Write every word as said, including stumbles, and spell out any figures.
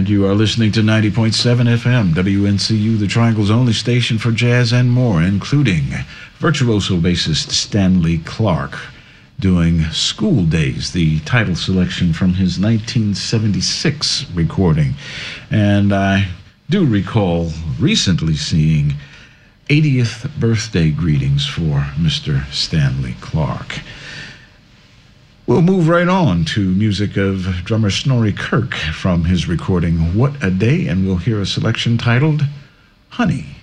And you are listening to ninety point seven F M, W N C U, the Triangle's only station for jazz and more, including virtuoso bassist Stanley Clarke doing School Days, the title selection from his nineteen seventy-six recording. And I do recall recently seeing eightieth birthday greetings for Mister Stanley Clarke. We'll move right on to music of drummer Snorri Kirk from his recording What a Day, and we'll hear a selection titled Honey.